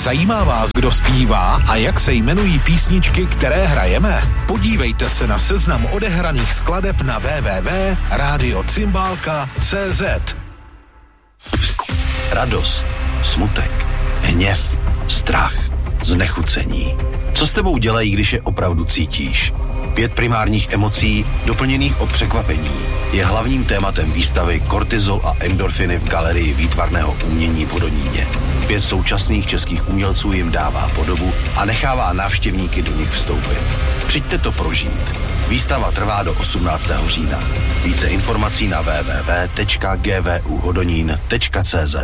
Zajímá vás, kdo zpívá a jak se jmenují písničky, které hrajeme? Podívejte se na seznam odehraných skladeb na www.radiocymbalka.cz. Radost, smutek, hněv, strach, znechucení. Co s tebou dělají, když je opravdu cítíš? 5 primárních emocí, doplněných o překvapení, je hlavním tématem výstavy Kortizol a endorfiny v galerii výtvarného umění v Hodoníně. 5 současných českých umělců jim dává podobu a nechává návštěvníky do nich vstoupit. Přijďte to prožít. Výstava trvá do 18. října. Více informací na www.gvuhodonín.cz.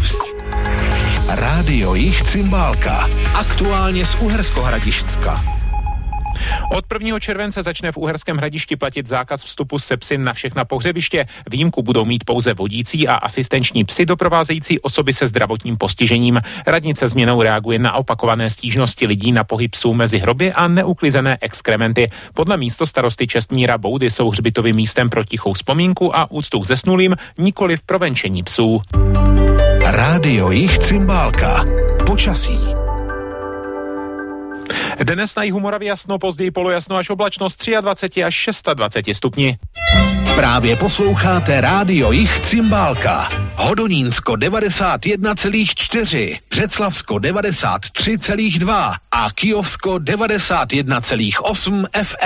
Rádio Jich Cymbálka. Aktuálně z Uherskohradišťska. Od 1. července začne v Uherském Hradišti platit zákaz vstupu se psy na všechna pohřebiště. Výjimku budou mít pouze vodící a asistenční psy doprovázející osoby se zdravotním postižením. Radnice změnou reaguje na opakované stížnosti lidí na pohyb psů mezi hroby a neuklizené exkrementy. Podle místostarosty Čestmíra Boudy jsou hřbitovým místem pro tichou vzpomínku a úctu k zesnulým, nikoliv pro venčení psů. Rádio Jich Cymbálka. Počasí. Dnes na jihu Moravy jasno, později polojasno až oblačnost 23 až 26 stupni. Právě posloucháte Rádio Jich Cymbálka. Hodonínsko 91,4, Břeclavsko 93,2 a Kyjovsko 91,8 FM.